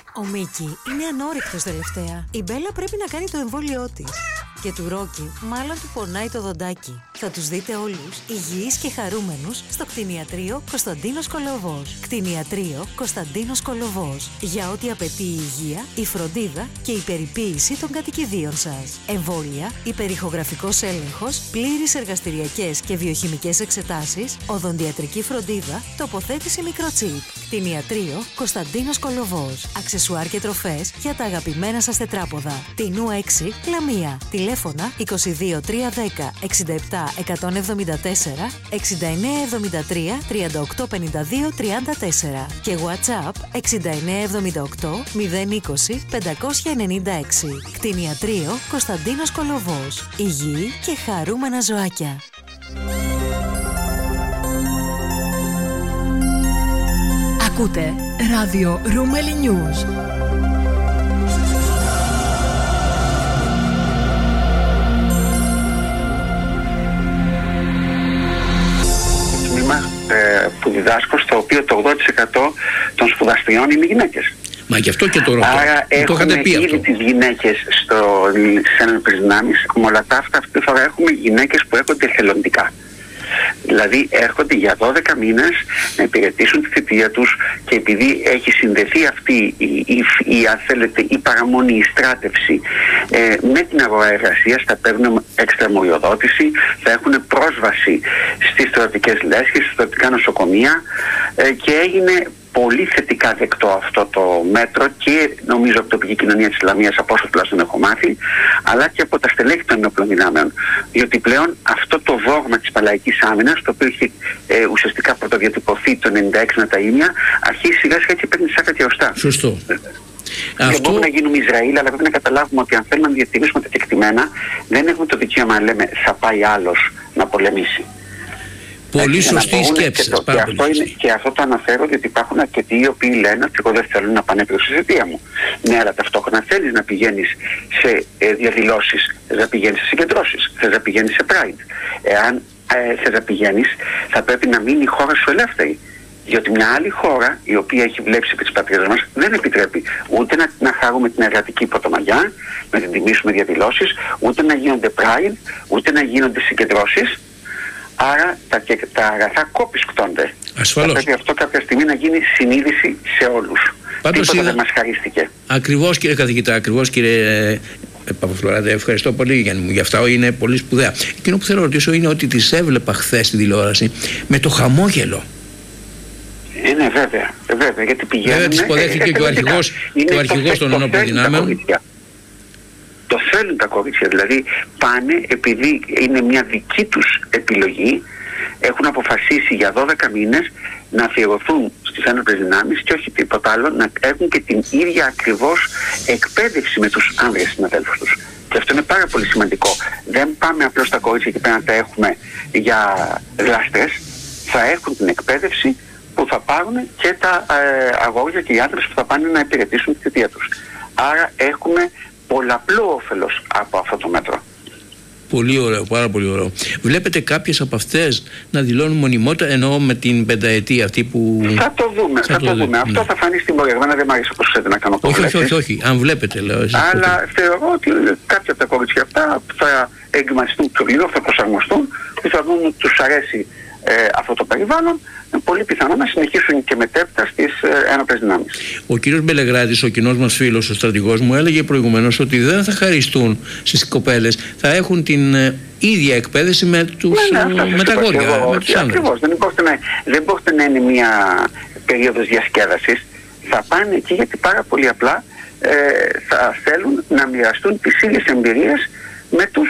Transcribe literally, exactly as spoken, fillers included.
Ο Μίκη είναι ανόρυκτος τελευταία. Η Μπέλα πρέπει να κάνει το εμβόλιό της. Και του Ρόκι μάλλον του πονάει το δοντάκι. Θα τους δείτε όλους υγιείς και χαρούμενους στο κτηνιατρίο Κωνσταντίνος Κολοβός. Κτηνιατρίο Κωνσταντίνος Κολοβός. Για ό,τι απαιτεί η υγεία, η φροντίδα και η περιποίηση των κατοικιδίων σας. Εμβόλια, υπερηχογραφικός έλεγχος, πλήρεις εργαστηριακές και βιοχημικές εξετάσεις, οδοντιατρική φροντίδα, τοποθέτηση μικροτσίπ. Κτηνιατρίο Κωνσταντίνος Κολοβός. Αξεσουάρ και τροφές για τα αγαπημένα σας τετράποδα. Τινού έξι, Λαμία. Τηλέφωνα είκοσι δύο τριακόσια δέκα εξήντα επτά εκατόν εβδομήντα τέσσερα εξήντα εννέα εβδομήντα τρία τριάντα οκτώ πενήντα δύο τριάντα τέσσερα και WhatsApp εξήντα εννέα εβδομήντα οκτώ μηδέν είκοσι πεντακόσια ενενήντα έξι. Κτηνιατρίο Κωνσταντίνος Κολοβός. Υγιή και χαρούμενα ζωάκια. Ακούτε ράδιο Ρούμελι News. Που διδάσκω, στο οποίο το ογδόντα τοις εκατό των σπουδαστριών είναι γυναίκες. Μα γι' αυτό και το ρωτώ. Άρα το έχουμε πει ήδη αυτό. τις γυναίκες στο, σε ένοπλες δυνάμεις. Με όλα τα αυτά, αυτή τη φορά έχουμε γυναίκες που έρχονται εθελοντικά. Δηλαδή έρχονται για δώδεκα μήνες να υπηρετήσουν τη θητεία τους, και επειδή έχει συνδεθεί αυτή η, η, η, αν θέλετε, η παραμονή, η στράτευση ε, με την αγορά εργασίας, θα παίρνουν έξτρα μοριοδότηση, θα έχουν πρόσβαση στις στρατιωτικές λέσχες, στις στρατιωτικά νοσοκομεία, ε, και έγινε πολύ θετικά δεκτό αυτό το μέτρο, και νομίζω από την τοπική κοινωνία της Λαμίας, από όσο τουλάχιστον έχω μάθει, αλλά και από τα στελέχη των ενόπλων δυνάμεων. Διότι πλέον αυτό το δόγμα της παλαϊκής άμυνας, το οποίο έχει ε, ουσιαστικά πρωτοδιατυπωθεί το ενενήντα έξι με τα ίμια, αρχίζει σιγά σιγά και παίρνει σάκα και οστά. Σωστό. Δεν Αυτό... μπορούμε να γίνουμε Ισραήλ, αλλά πρέπει να καταλάβουμε ότι αν θέλουμε να διατηρήσουμε τα κεκτημένα, δεν έχουμε το δικαίωμα να λέμε θα πάει άλλος να πολεμήσει. Πολύ έτσι, σωστή σκέψη. Και, το, και, αυτό είναι, και αυτό το αναφέρω διότι υπάρχουν αρκετοί οι οποίοι λένε ότι εγώ δεν θέλω να πάνε προς τη θητεία μου. Ναι, αλλά ταυτόχρονα θέλεις να πηγαίνεις σε ε, διαδηλώσεις, θες να πηγαίνεις σε συγκεντρώσεις, θες να πηγαίνεις σε Pride. Εάν ε, θες να πηγαίνεις, θα πρέπει να μείνει η χώρα σου ελεύθερη. Διότι μια άλλη χώρα, η οποία έχει βλέψει επί της πατρίδας μας, δεν επιτρέπει ούτε να, να χαρούμε την εργατική πρωτομαγιά, να την τιμήσουμε διαδηλώσεις, ούτε να γίνονται Pride, ούτε να γίνονται συγκεντρώσεις. Άρα τα, τα αγαθά κόπισκτώνται. Ασφαλώς. Θα πρέπει αυτό κάποια στιγμή να γίνει συνείδηση σε όλους. Πάντως Τίποτα είδα... δεν μας χαρίστηκε. Ακριβώς, κύριε καθηγητά, ακριβώς, κύριε Παπαφλωράτε, ευχαριστώ πολύ Γιάννη μου, γι' αυτά είναι πολύ σπουδαία. Εκείνο που θέλω να ρωτήσω είναι ότι τις έβλεπα χθες στη τηλεόραση με το χαμόγελο. Είναι βέβαια, βέβαια, γιατί πηγαίνουν... Βέβαια τις υποδέχθηκε ε, και ο αρχηγός, και ο αρχηγός των ενόπλων δυνάμεων. Το θέλουν τα κορίτσια, δηλαδή πάνε επειδή είναι μια δική τους επιλογή, έχουν αποφασίσει για δώδεκα μήνες να αφιερωθούν στις ένοπλες δυνάμεις και όχι τίποτα άλλο, να έχουν και την ίδια ακριβώς εκπαίδευση με τους άνδρες συναδέλφους τους. Και αυτό είναι πάρα πολύ σημαντικό. Δεν πάμε απλώς τα κορίτσια εκεί πέρα να τα έχουμε για γλάστρες, θα έχουν την εκπαίδευση που θα πάρουν και τα ε, αγόρια και οι άντρες που θα πάνε να υπηρετήσουν τη θητεία τους. Άρα έχουμε πολλαπλό όφελος από αυτό το μέτρο. Πολύ ωραίο, πάρα πολύ ωραίο. Βλέπετε κάποιες από αυτές να δηλώνουν μονιμότητα, εννοώ με την πενταετία αυτή που... Θα το δούμε, θα, θα το, το δούμε. δούμε. Αυτό θα φανεί στην πορεία. Εμένα δεν μ' αρέσει όπως ξέρετε να κάνω προβλέψεις. Όχι, όχι, όχι, αν βλέπετε λέω. Εσείς αλλά ποτέ. θεωρώ ότι κάποια από τα κορίτσια αυτά θα εγκληματιστούν πιο λίγο, θα προσαρμοστούν και θα δουν ότι τους αρέσει ε, αυτό το περιβάλλον. Πολύ πιθανό να συνεχίσουν και μετέπειτα στις ε, ένοπλες δυνάμεις. Ο κύριος Μπελεγράτης, ο κοινός μας φίλος, ο στρατηγός μου, έλεγε προηγουμένως ότι δεν θα χαριστούν στις κοπέλες, θα έχουν την ε, ίδια εκπαίδευση με, τους, ναι, ναι, με τα αγόρια, με τους άνδρες. Ακριβώς, δεν μπορείτε να, δεν μπορείτε να είναι μια περίοδος διασκέδασης. Θα πάνε εκεί γιατί πάρα πολύ απλά ε, θα θέλουν να μοιραστούν τις ίδιες εμπειρίες με τους